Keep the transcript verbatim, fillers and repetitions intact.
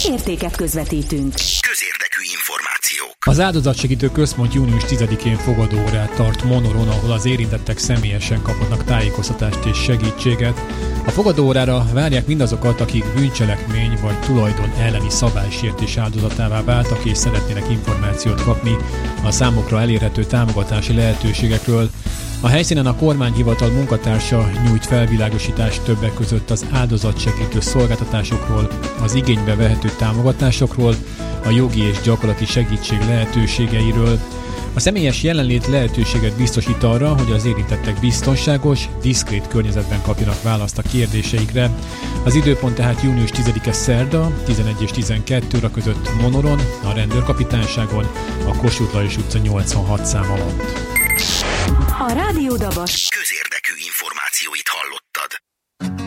értéket közvetítünk. Közérdekű információk. Az áldozatsegítő központ június tizedikén fogadóórát tart Monoron, ahol az érintettek személyesen kaphatnak tájékoztatást és segítséget. A fogadóórára várják mindazokat, akik bűncselekmény vagy tulajdon elleni szabálysértés áldozatává váltak és szeretnének információt kapni a számukra elérhető támogatási lehetőségekről. A helyszínen a kormányhivatal munkatársa nyújt felvilágosítást többek között az áldozatsegítő szolgáltatásokról, az igénybe vehető támogatásokról, a jogi és gyakorlati segítség lehetőségeiről. A személyes jelenlét lehetőséget biztosít arra, hogy az érintettek biztonságos, diszkrét környezetben kapjanak választ a kérdéseikre. Az időpont tehát június tizedike szerda, tizenegy és tizenkettő óra között Monoron, a rendőrkapitányságon, a Kossuth Lajos utca nyolcvanhat szám alatt. A Rádió Dabas